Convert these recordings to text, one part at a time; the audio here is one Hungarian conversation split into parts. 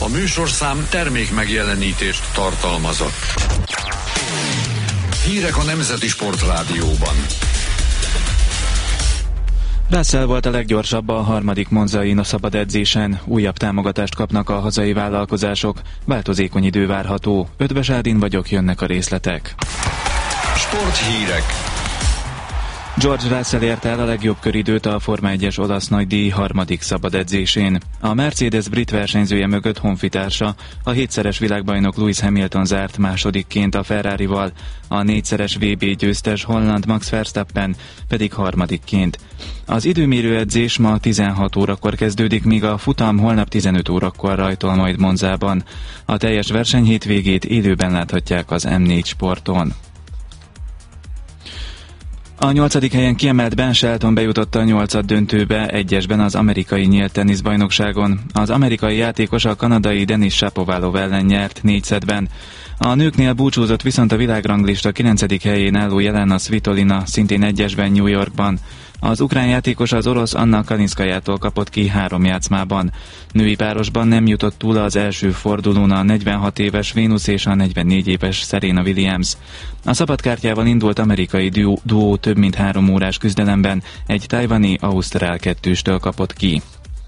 műsorszám termék megjelenítést tartalmazott. Hírek a Nemzeti Sportrádióban. Russell volt a leggyorsabb a harmadik monzai szabad edzésen. Újabb támogatást kapnak a hazai vállalkozások. Változékony idő várható. Ötvös Ádin vagyok, jönnek a részletek. Sporthírek. George Russell érte el a legjobb köridőt a Forma 1-es olasz nagydíj harmadik szabad edzésén. A Mercedes brit versenyzője mögött honfitársa, a 7-szeres világbajnok Lewis Hamilton zárt másodikként a Ferrarival, a 4-szeres VB győztes holland Max Verstappen pedig harmadikként. Az időmérő edzés ma 16 órakor kezdődik, míg a futam holnap 15 órakor rajtol majd Monzában. A teljes versenyhétvégét élőben láthatják az M4 Sporton. A 8. helyen kiemelt Ben Shelton bejutott a 8. döntőbe egyesben az amerikai nyílt teniszbajnokságon. Az amerikai játékos a kanadai Denis Shapovalov ellen nyert 4 szettben. A nőknél búcsúzott viszont a világranglista 9. helyén álló Jelena Svitolina szintén egyesben New Yorkban. Az ukrán játékos az orosz Anna Kalinszkajától kapott ki 3 játszmában. Női párosban nem jutott túl az első fordulón a 46 éves Venus és a 44 éves Serena Williams. A szabadkártyával indult amerikai duó több mint 3 órás küzdelemben egy tajvani ausztrál kettőstől kapott ki.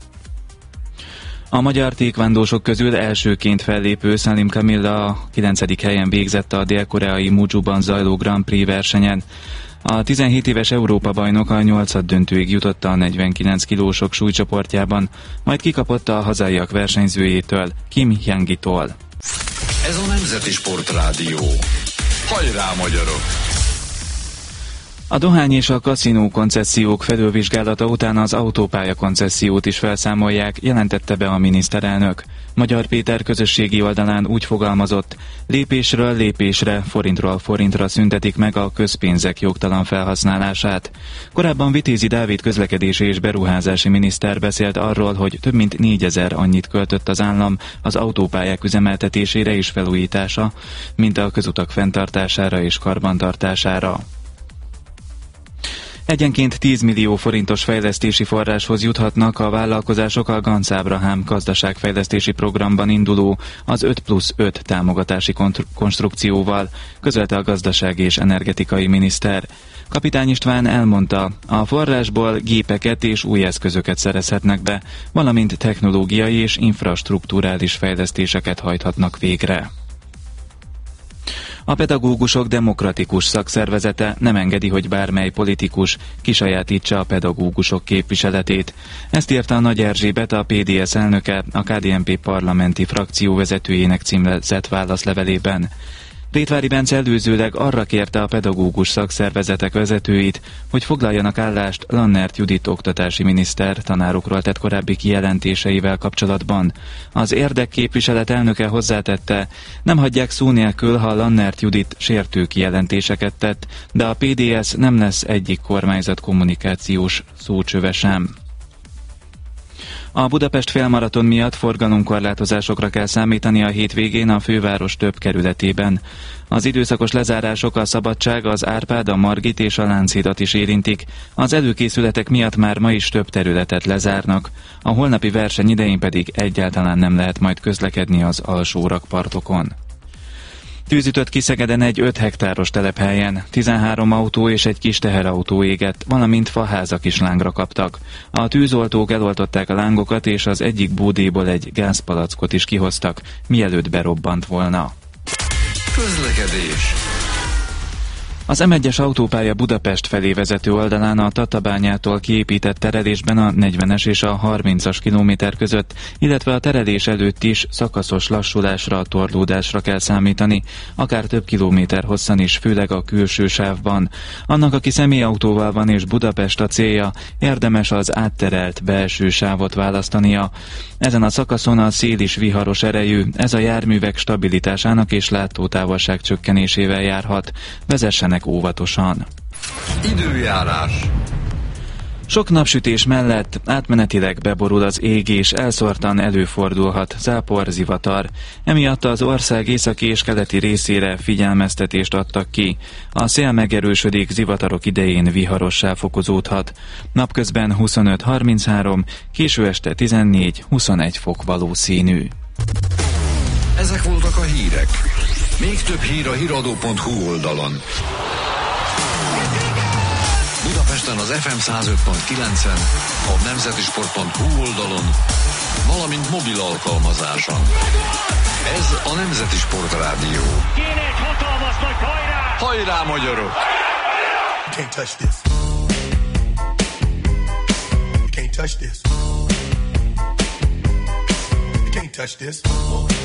A magyar tékvándósok közül elsőként fellépő Salim Kamilla a 9. helyen végzett a dél-koreai Mujuban zajló Grand Prix versenyen. A 17 éves Európa-bajnok a 8. döntőig jutott a 49 kilósok súlycsoportjában, majd kikapott a hazaiak versenyzőjétől, Kim Hyang-tól. Ez a Nemzeti Sportrádió. Hajrá, magyarok! A dohány és a kaszinó koncesziók felülvizsgálata után az autópálya koncesziót is felszámolják, jelentette be a miniszterelnök. Magyar Péter közösségi oldalán úgy fogalmazott, lépésről lépésre, forintról forintra szüntetik meg a közpénzek jogtalan felhasználását. Korábban Vitézi Dávid közlekedési és beruházási miniszter beszélt arról, hogy több mint 4000 annyit költött az állam az autópályák üzemeltetésére és felújítása, mint a közutak fenntartására és karbantartására. Egyenként 10 millió forintos fejlesztési forráshoz juthatnak a vállalkozások a Ganz Ábrahám gazdaságfejlesztési programban induló az 5+5 támogatási konstrukcióval, közölte a gazdasági és energetikai miniszter. Kapitány István elmondta, a forrásból gépeket és új eszközöket szerezhetnek be, valamint technológiai és infrastrukturális fejlesztéseket hajthatnak végre. A pedagógusok demokratikus szakszervezete nem engedi, hogy bármely politikus kisajátítsa a pedagógusok képviseletét. Ezt írta a Nagy Erzsébet, a PDS elnöke, a KDNP parlamenti frakció vezetőjének címzett válaszlevelében. Rétvári Bence előzőleg arra kérte a pedagógus szakszervezetek vezetőit, hogy foglaljanak állást Lannert Judit oktatási miniszter tanárokról tett korábbi kijelentéseivel kapcsolatban. Az érdekképviselet elnöke hozzátette, nem hagyják szó nélkül, ha Lannert Judit sértő kijelentéseket tett, de a PDS nem lesz egyik kormányzat kommunikációs szócsöve sem. A Budapest félmaraton miatt forgalomkorlátozásokra kell számítani a hétvégén a főváros több kerületében. Az időszakos lezárások a Szabadság, az Árpád, a Margit és a Lánchidat is érintik. Az előkészületek miatt már ma is több területet lezárnak. A holnapi verseny idején pedig egyáltalán nem lehet majd közlekedni az alsó rakpartokon. Tűz ütött ki Szegeden egy 5 hektáros telephelyen. 13 autó és egy kis teherautó égett, valamint faházak is lángra kaptak. A tűzoltók eloltották a lángokat, és az egyik bódéból egy gázpalackot is kihoztak, mielőtt berobbant volna. Közlekedés. Az M1-es autópálya Budapest felé vezető oldalán a Tatabányától kiépített terelésben a 40-es és a 30-as kilométer között, illetve a terelés előtt is szakaszos lassulásra, torlódásra kell számítani, akár több kilométer hosszan is, főleg a külső sávban. Annak, aki személyautóval van és Budapest a célja, érdemes az átterelt belső sávot választania. Ezen a szakaszon a szél is viharos erejű, ez a járművek stabilitásának és látótávolság csökkenésével járhat. Vezessenek óvatosan. Időjárás. Sok napsütés mellett átmenetileg beborul az ég és elszórtan előfordulhat zápor, zivatar. Emiatt az ország északi és keleti részére figyelmeztetést adtak ki. A szél megerősödik, zivatarok idején viharossá fokozódhat. Napközben 25-33, késő este 14-21 fok valószínű. Ezek voltak a hírek. Még több hír a hiradó.hu oldalon. Budapesten az FM 105.9-en, a nemzetisport.hu oldalon, valamint mobil alkalmazáson. Ez a Nemzeti Sport Rádió. Kéne egy hatalmas nagy hajrá! Hajrá, magyarok! You can't touch this. You can't touch this. You can't touch this.